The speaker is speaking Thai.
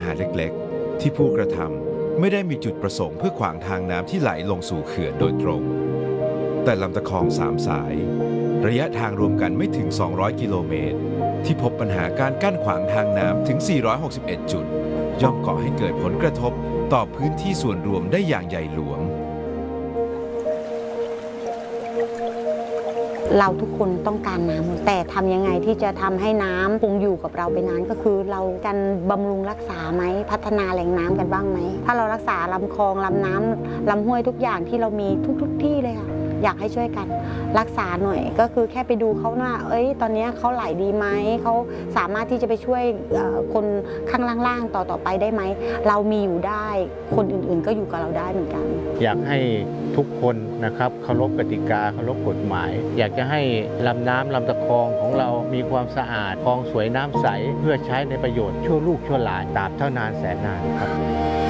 หาเล็กๆที่ผู้กระทำไม่ได้มีจุดประสงค์เพื่อขวางทางน้ำที่ไหลลงสู่เขื่อนโดยตรง แต่ลำตะคอง3 สาย ระยะทางรวมกันไม่ถึง 200 กิโลเมตร ที่พบปัญหาการกั้นขวางทางน้ำถึง 461 จุด ย่อมก่อให้เกิดผลกระทบต่อพื้นที่ส่วนรวมได้อย่างใหญ่หลวงเราทุกคนต้องการน้ำแต่ทำยังไงที่จะทำให้น้ำคงอยู่กับเราไปนานก็คือเรากันบำรุงรักษาไหมพัฒนาแหล่งน้ำกันบ้างไหมถ้าเรารักษาลำคลองลำน้ำลำห้วยทุกอย่างที่เรามีทุกที่เลยค่ะอยากให้ช่วยกันรักษาหน่อยก็คือแค่ไปดูเขาว่าตอนนี้เขาไหลดีไหมเขาสามารถที่จะไปช่วยคนข้างล่างๆต่อไปได้ไหมเรามีอยู่ได้คนอื่นๆก็อยู่กับเราได้เหมือนกันอยากให้ทุกคนนะครับเคารพกติกาเคารพกฎหมายอยากจะให้ลำน้ำลำตะคองของเรามีความสะอาดคลองสวยน้ำใสเพื่อใช้ในประโยชน์ชั่วลูกชั่วหลานตราบเท่านานแสนนานครับ